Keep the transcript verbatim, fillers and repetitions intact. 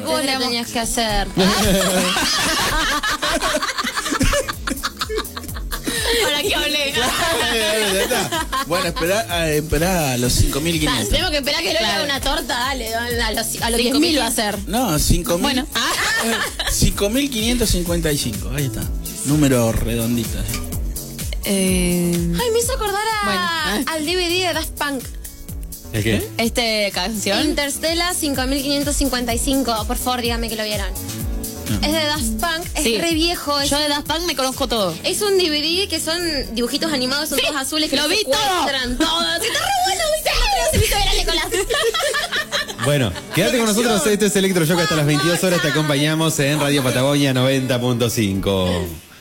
vos le tenías que hacer. Para que hable. Bueno, esperá, esperá a los cinco mil quinientos. Tenemos que esperar que le haga una torta, dale. A los, a los diez mil va a ser. No, cinco mil. Bueno. cinco mil quinientos cincuenta y cinco, ahí está. Número redondito. Así. Eh... Ay, me hizo acordar a, bueno. al D V D de Daft Punk. ¿El qué? Este canción. Interstellar cinco mil quinientos cincuenta y cinco. Por favor, dígame que lo vieron. No. Es de Daft Punk, es sí. re viejo. Es, Yo de Daft Punk me conozco todo. Es un D V D que son dibujitos animados, son sí, todos azules que lo vi todo. todo. Está re bueno, ¿viste? Se me hizo ver a Nicolás. Bueno, quédate con nosotros. Este es Electroshock hasta las veintidós horas. Te acompañamos en Radio Patagonia noventa punto cinco.